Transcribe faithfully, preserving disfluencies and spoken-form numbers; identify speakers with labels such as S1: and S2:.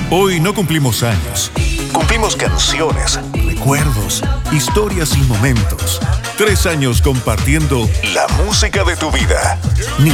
S1: Hoy no cumplimos años. Cumplimos canciones, recuerdos, historias y momentos. Tres años compartiendo la música de tu vida.